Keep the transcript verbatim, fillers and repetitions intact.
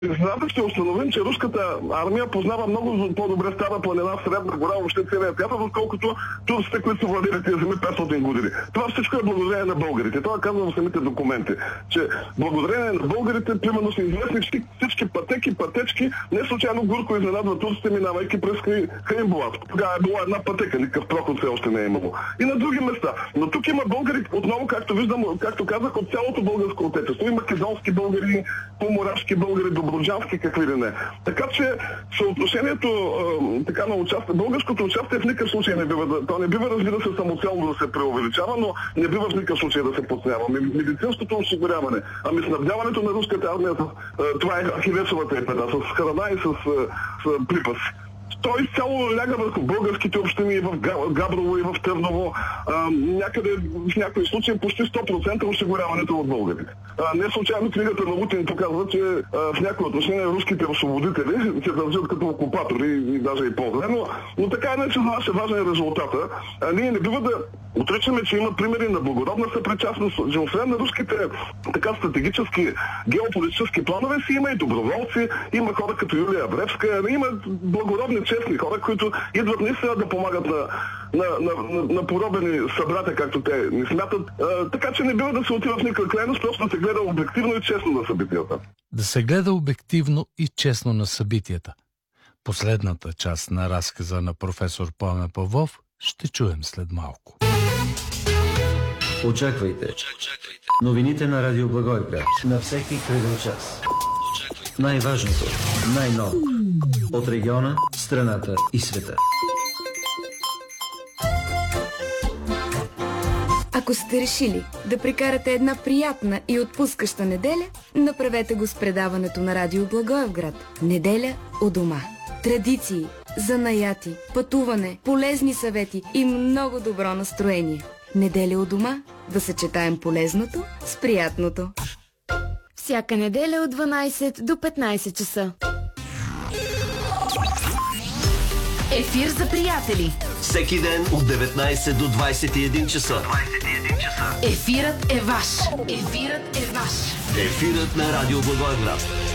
Изненада ще установим, че руската армия познава много по-добре Стара планина, Средна гора, въобще целият театър, отколкото турците, които са владели тези земи петстотин години. Това всичко е благодарение на българите. Това казва в самите документи, че благодарение на българите, примерно са известни всички, всички пътеки, пътечки, не случайно Гурко изненадва турците, минавайки през Хаинбулат. Тогава е била една пътека, никакъв проход все още не е имало. И на други места. Но тук има българи, отново, както виждам, както казах, от цялото българско отечество. И македонски българи, поморавски българи, добруджански, какви ли не. Така че съотношението е, така на участие, българското участие в никакъв случай не бива да, то не бива, разбира се, самоцелно да се преувеличава, но не бива в никакъв случай да се подценява. Медицинското осигуряване, ами снабдяването на руската армия, е, това е ахилесовата епеда, с храна и с, с припаси. Той изцяло ляга върху българските общини в Габрово и в Търново. А, някъде в някои случаи почти сто процента осигуряването от българите. А, не случайно книгата на Лутин показва, че а, в някои отношения руските освободители се държат като окупатори и даже и по-зле, но, но така иначе за нас е важен резултата. А, ние не бива да отричаме, че има примери на благородна съпричастност. Освен на руските така стратегически геополитически планове си има и доброволци, има хора като Юлия Бревска, има благородни честни хора, които идват наистина да помагат на, на, на, на, на поробени събратя, както те ни смятат. А, така че не бива да се отива в никаква крайност, просто да се гледа обективно и честно на събитията. Да се гледа обективно и честно на събитията. Последната част на разказа на професор Пламен Павлов ще чуем след малко. Очаквайте. Новините на Радио Благоевград. На всеки кръгъл час. Най-важното, най-ново. От региона, страната и света. Ако сте решили да прекарате една приятна и отпускаща неделя, направете го с предаването на Радио Благоевград. Неделя у дома. Традиции, занаяти, пътуване, полезни съвети и много добро настроение. Неделя у дома, да съчетаем полезното с приятното. Всяка неделя от дванайсет до петнайсет часа. Ефир за приятели. Всеки ден от деветнайсет до двайсет и един часа. Ефирът е ваш. Ефирът е ваш. Ефирът на Радио Благоевград.